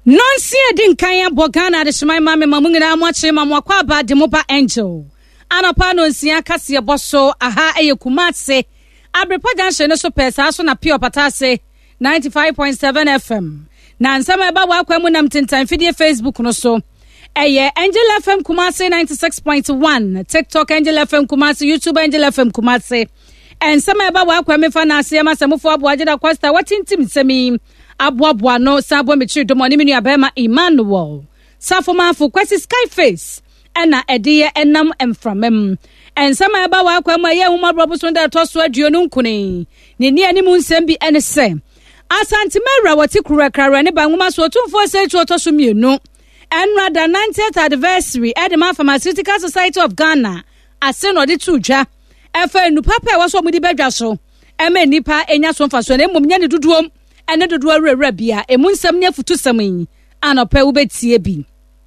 Nonsi edin kanya bogana de shimai mame mamungina amwache mamwakwa aba de moba angel. Anapa nonsi akasi eboso aha eye Kumase. Abrepo junction so pesa aso na pure patase 95.7 FM. Na nsama eba wakwa mu nam tintan fidie Facebook no so. Eye Angel FM Kumase 96.1, TikTok Angel FM Kumase, YouTube Angel FM Kumase. And some eba wakwa me fa na asema samufo aboaje da kwasta watintim semi. Abwabwa no sabo metri do moni minu abema Emmanuel safoma fu kwesi Skyface ena ediye enam emframem en sama eba wa akwa ma ye huma brobo so nda to so aduonu nkuni ni ani mu nsem bi ene se Asante Mera wati kurakara ne banwoma so tumfo se to so mienu enra da 90th anniversary Edema Pharmaceutical Society of Ghana ase no de tudwa efa nu papa wo so mudi bedwa so ema nipa enya so mfa so na emom nya ne duduom ene dodo awura bia emunsam nya futu samanyi anopa wo betie bi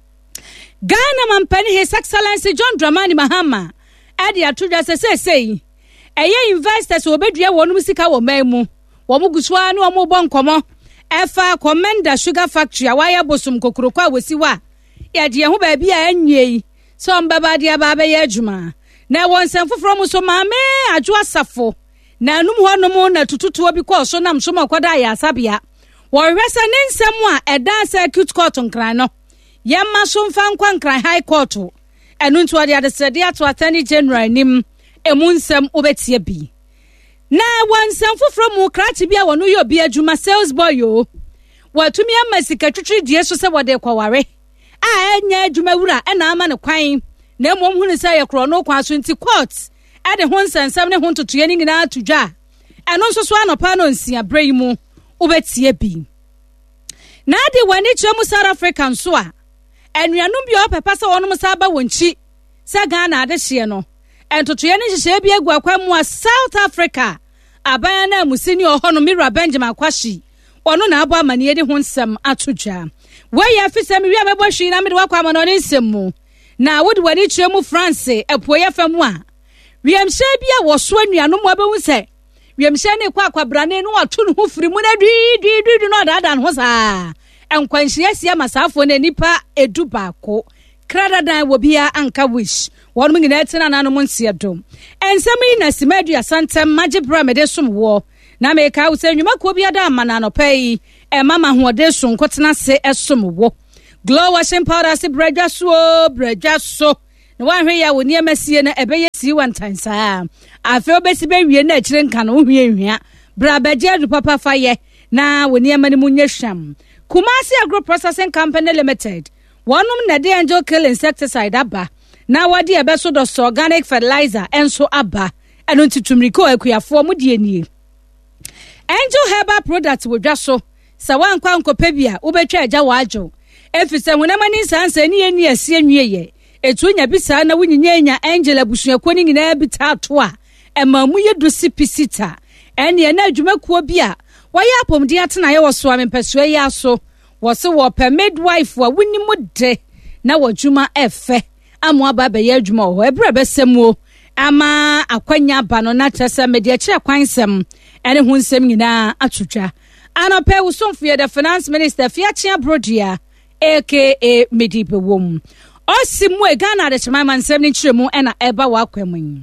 Ghana mampani His Excellency John Dramani Mahama ade atodwa sesei eye investors wo bedua wonum sika wo manmu wo muguswa ne wo mobɔ nkomo efa Commander Sugar Factory awaya bosum kokrokwa wosiwa yade ho ba bia anwei so mbaba de aba be adwuma na wonsem foforo mu so maame adwo asafo na anum honom na tututu obi kɔ so nam so makwada ya asabia wo hwesa ne nsɛm a ɛda circuit court nkran no yɛma so mfa nkwa nkran high court ɛno nto ade adesede ato attorney general nim emu nsɛm obetie bi na wansɛm foforo mu krachi bia wono yɛ obi adwuma sales boy yo watumi amasika twitwi die so sɛ wode kwaware a enya adwuma wura ɛna ama ne kwan na mmom hunu sɛ yɛ kro no kwa so nti court ade ho nsɛnsɛm ne ho ntotoye ne nyina atodwa ɛno nso so anopa no nsia brɛ mu obetie bi na ade wani kyerɛ South Africa nso a anuanom bi opepa sɛ wɔnom sa ba wonchi sɛ Ghana ade hye no entotoye ne hyehyɛ bi agu akwamu a South Africa abaya na musini ɔhɔ no Mira Benjamin Kwashi ɔno na abo amane de ho nsɛm atodwa wei afisɛm wi amebɔ hwi na mede wakwa amano ne nsɛm mu na wode wani kyerɛ France apuoyɛ fam a wiemhye bia wo so anuanom abehu se wiemhye ne kwa akwabrane no wato no ho firi mu na dwi no dada no saa enkwanhye sia masafo na nipa edu baako kradadan wo bia anka wish wonum nyina tina nanom nsiedom ensem yi na simadu asantem magye bra mede som wo na me ka wo se nwuma ko bia da amana no pai e mama hoode so nkotena se esom wo glow washing powder se bradwa so na wanhwe ya woni amasie na ebeye si wantansa afi obesi be wie na akire nka no hwiehwia bra bagye du papa faye na woni amani munye hwam Kumasi Agro Processing Company Limited wonum na de Angel Kill insecticide aba na wade ebeso do organic fertilizer enso aba eno ntitumriko akuyafo mu de anie Angel Herbal Products wodwa so sawa nkwa nkopa bia ubetwa agya wajo efise hunamani sansa ni eni asie nwieye etu nya bisa na wunyinya Angel abusuako ni nyina bi tato a emamu yedu sipisita ene na adwumakuo bia waya apomdi atena ye woso amempesua ya so wose wo per midwife wa wunimu de na wadwuma efe amu aba be ya adwuma ho ebra besemu ama akwanya ba no na tese media kire kwansem ene hu nsem nyina atwodwa anope usomfie the finance minister Fiachia Brodia aka Medipe Wom osimu Ghana de chimama nsem ni kiremu ena eba wa akwamu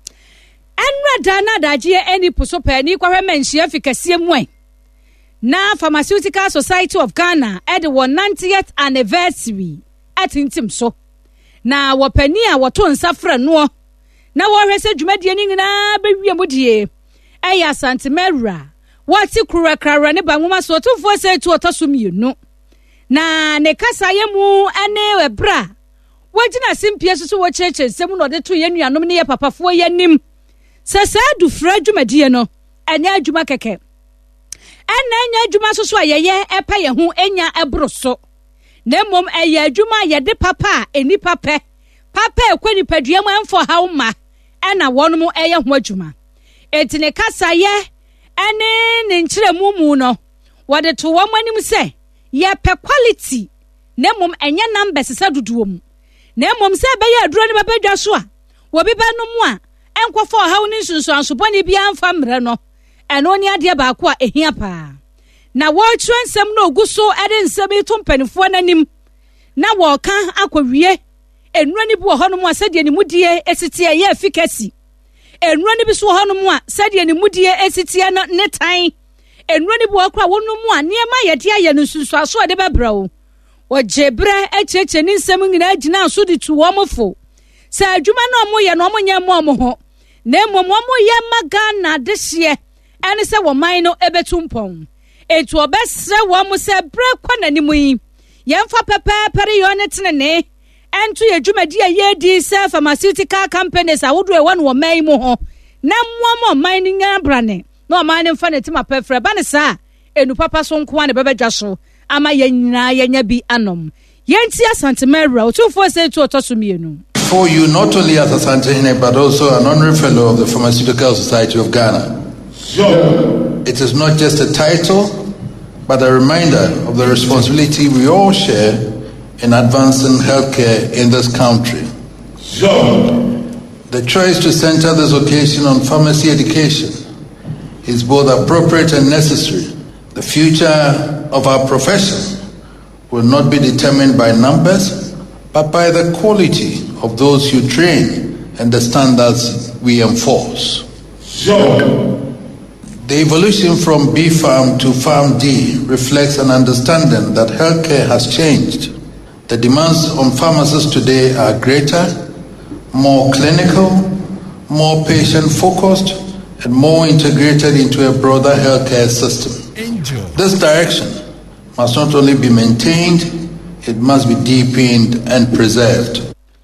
enra dana daje eni pusopa ni kwahwe menhia fikasie mu na Pharmaceutical Society of Ghana at the 90th anniversary atintim so na wopani a woto nsafra no na wo hwese dwumadie ni nyina bewie modie eya Asante Mera wati kurakara ne banwoma so tumfo se tu otoso mienu na ne kasa yemu ane webra wagina simpie so wo cheche nsem no de to ye nuanom ne ye papafo yanim sesa du fra dwumadie no anya adwuma keke enya adwuma so ayeye epa ye ho enya ebroso na mom eye adwuma ye de papa eni papa ekwani padua mu amfo hauma ena wonom eye ho adwuma etine kasa ye ene ne nkyeremu mu no wode to wo manim se ye pe quality na mom enya numbers se dodo mu na mom se be ye aduro ne babadwa so a wo bi ba no mu a enkofo hawo ne nsunsu ansobone bia amfa mre no eno ni ade ba ko a ehia pa na wɔtwe nsɛm no oguso ɛde nsɛm to mpanifo nanim na wɔka akɔwie enura ni bi wɔ hɔ no mu a sɛdeɛ ne mudie esitie yɛ efikasi enura ni bi so wɔ hɔ no mu a sɛdeɛ ne mudie esitie no ne tan enura ni bi wɔ kora wɔn mu a nneɛma yɛde ayɛ no nsunsuaso a de bɛbrɛ wo wɔgyebrɛ akyekye ne nsɛm nyinaa gyina so de tu wɔn fo sɛ adwuma no ɔmo yɛ no ɔmo nyɛ mo ho na mmom ɔmo yɛ maga na de hyeɛ ɛne sɛ wɔman no ebetu mpɔn etu ɔbɛsrɛ wɔn sɛ brɛ kɔ n'anim yi yɛmfa pɛpɛɛpɛre yɛ ne tenene ɛnto yɛ dwumadi a yɛdi sɛ pharmaceutical companies ahodoɔ ɛwɔ no wɔman yi mu ho na mmoa ɔman no nyɛ brane na ɔman no mfa ne tema pɛfrɛ ba ne saa enu papa so nko a ne bɛbɛdwa so ama yɛn nyinaa yɛnya bi anom yɛnti asantemɛwura otumfoɔ sɛ etu ɔtɔ so mmienu. For you, not only as a Santehene, but also an honorary fellow of the Pharmaceutical Society of Ghana. Sure. It is not just a title, but a reminder of the responsibility we all share in advancing healthcare in this country. Sure. The choice to center this occasion on pharmacy education is both appropriate and necessary. The future of our profession will not be determined by numbers, but by the quality of those you train and the standards we enforce. Sure. The evolution from B Farm to Farm D reflects an understanding that healthcare has changed. The demands on pharmacists today are greater, more clinical, more patient-focused, and more integrated into a broader healthcare system. Angel. This direction must not only be maintained, it must be deepened and preserved.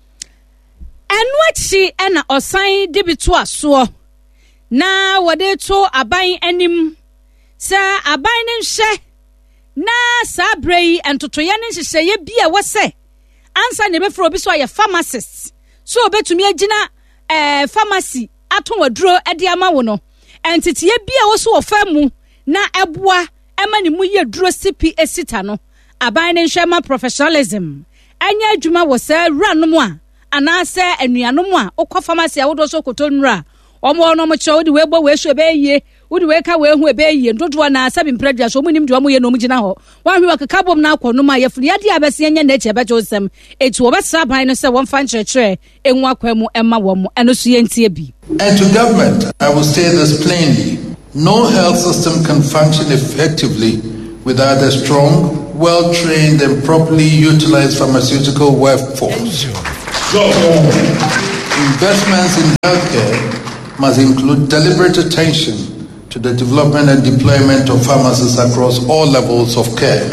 Enwachi ena osan debitu aso na wode to aban anim sa aban ne nhye na sabrei entotoye ne nhyehyeye bia wose ansa ne befro obi so aye pharmacist so obetumi agina pharmacy aton waduro ede ama wo no entitiye bia wo so ofamu na eboa ema ne mu ye duro CP esita no aban ne nhye ma professionalism anya adwuma wo sa ranom a anase anuanom a okọ pharmacy awodo so kotonura omo no mo chewo de we bo we so be yie wodi we ka we hu e be yie ndodo na sabi mpradua so munim de omo ye no mo gina ho wan hwe wakaka bom na akonom a yefuri ade abese nya na eche bejo sem etu obesra ban no se won fa nkyerɛkyerɛ enwu akwamu emma wom eno so yentie bi. And to government, I will say this plainly: no health system can function effectively without a strong, well-trained and properly utilized pharmaceutical workforce. Investments in healthcare must include deliberate attention to the development and deployment of pharmacists across all levels of care.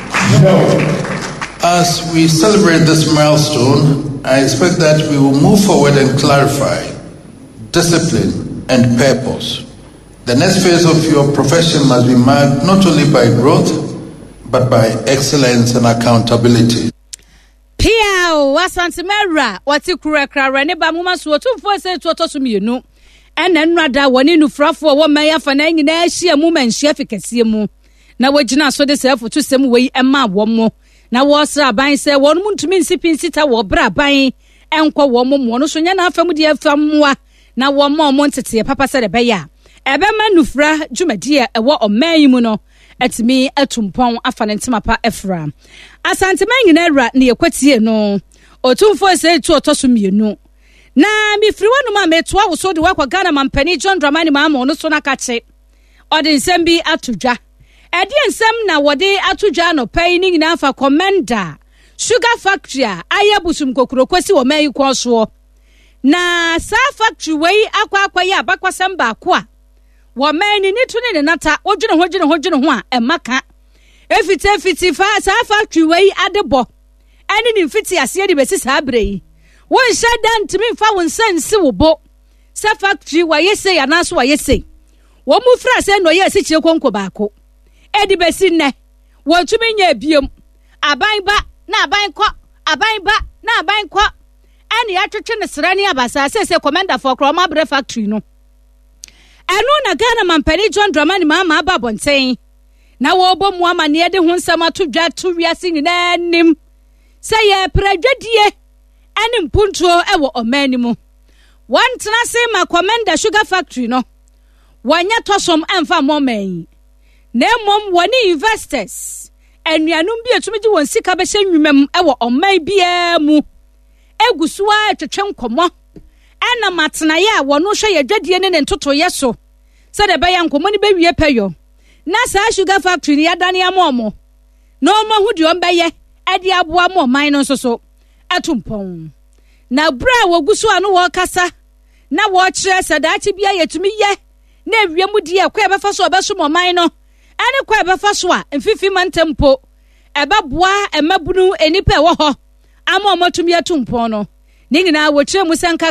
As we celebrate this milestone, I expect that we will move forward and clarify discipline and purpose. The next phase of your profession must be marked not only by growth, but by excellence and accountability. Piao wasantemera wati kurekra ne ba muma so tumfo se to to mienu ena nwada woni nufrafo wo man yafa na nyina ahia mu manhia fikasie mu na wagina so de sefo to sem wei ema wo mo na wo sra ban se won mu ntumi nsipin sita wo bra ban enkwa wo mo no so nya na afam de afamwa na wo mo ntete papa se de be ya ebe ma nufra dwumadi ewo oman yi mu no atimi atumpon afa ne ntemapa efra asantema nyina ra ne yakwatie no otumfo se tu otoso mienu na mifiri wonu ma metoa wo so de wakwa Ghana mampani John Dramani ma no so na kache ode nsem bi atodwa ede nsem na wode atodwa no pai ni nyina afa commander sugar factory a ayabusum kokurokwasi wo mai kwa so na sa factory wei akwa ya abakwasam ba ko a wo man ni tuni ne nata odwene ho a emaka efiti fa sa factory wei adebo ene ni mfiti ase de besi sa abrei won shadan ntimi fa won sense wo bo sa factory wa yese ya na so wa yese wo mu fra se no ye sikire konko baako edi besi ne wo tumi nya biem aban ba na aban kɔ aban ba na aban kɔ ene ya twetwe ne sra ne abasa se commander for Kroma Bre factory no eno na Ghana mampani John Dramani ma ba bonten na wo bo mu amane de ho nsam atodwa to wiase nyina nim se ye pradwadie ene mpuntuo ewo omani mu wantena se ma commander sugar factory no wanya tosom emfa moman na mom woni investors anuanum bi etumi di won sika be hye nwumam e wo oman bia mu egusuwa twetwe nkomo ena matena ye a wono hwe yadwadie ne ntotoye so se de be ya nkomo ni be wie peyo na sa sugar factory ni yadane amomo no mahu di on be ye e di aboa mo man no so atumpon na bra wogusu anu wo kasa na wo kire sadachi bia yetumi ye na ewiemu di e kwa e be fa so obeso mo man no ani kwa e be fa so a mfifi mantempo e be boa emabunu enipa e wo ho ama matumi atumpon no ni nyina wo kire mu sanka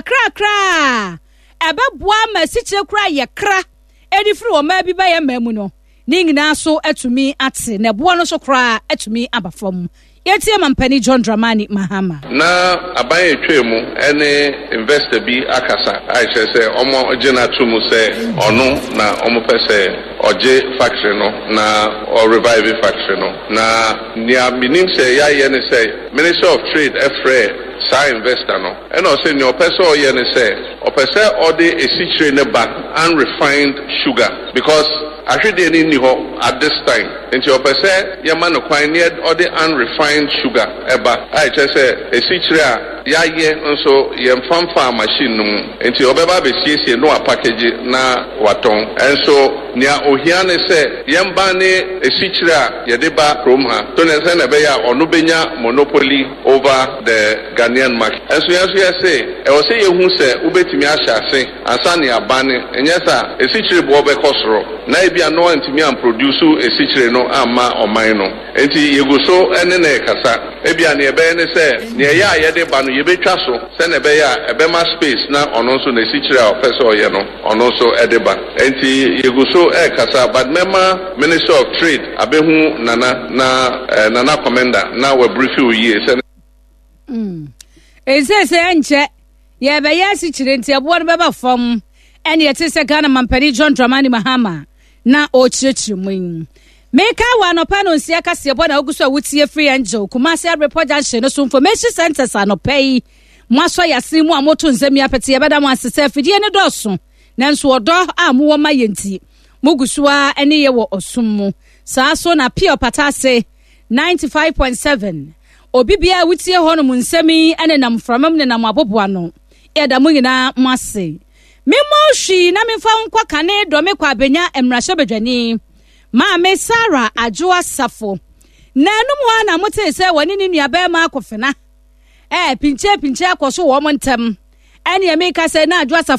kra e be boa ma sikire kra ye kra edifiri wo ma bi ba ye mamu no ni nyina so atumi ate na boa no so kra atumi abafom Yeti Mampani John Dramani Mahama. Na abaye twemu ene investor bi akasa. Aisha se omo jena tumu se onu na omo pese oje factory no na or revive factory no. Na nia minim se ya ye ne se Minister of Trade Efre sa investor no. Eno se ni opese o ye ne se opese ode esichire ne ba unrefined sugar because ahwede ni ho at this time nti opese ye ma no kwan near or the unrefined sugar eba I just say esichire a ya ye nso ye mfamfa machine num nti obeba be siesie no a package na waton enso nia ohia ne se ye mba ne esichire a ye de ba from ha to ne se na be ya onu benya monopoly over the Ghanaian market enso ye say e o se ye hu se ubetimi ahyase ansa ne abane enyesa esichire bo be kosoro na bia no antimi am produce esichire no ama oman no enti yeguso ene na kasa ebia ne ebe ne se ne ya ye de ba no ye betwa so se ne be ya ebe ma space na ono so na esichire a ofeso ye no ono so edeba enti yeguso kasa but mema Minister of Trade abehu nana commander na we brief you ye se se enche ye be ya esichire enti abo no beba fam ene ye te se Ghana Mampani John Dramani Mahama na o chirechiri mu meka wa no pa no nsia kase bo na oguso awutie free angel Kumasi report junction no so information centers anopai mwaso yase mu amoto nzemi apete ye beda mu asese afidie ne doso nanso odo amuwo mayenti mugusuwa ene ye wo osummu saa so na pio patase 95.7 obibia awutie ho no mu nsemi ene nam framam ne nam aboboa no eda mu nyina mwase Mimoshi na mfa nkwa kane do me kwa benya emrahye bedwani ma me Sara Ajoa Safo na numwa na mote se wani ni nuaba ma akofena pinche akoso wo mo ntem ene me ka se na Ajoa Safo